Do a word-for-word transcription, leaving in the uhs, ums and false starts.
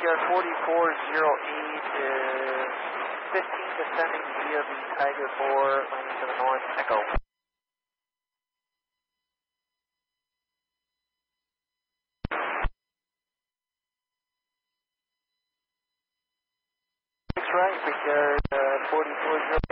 Brickyard forty-four zero eight is fifteen descending via the Tiger four, landing to the north, echo. Six right, Brickyard uh, forty-four zero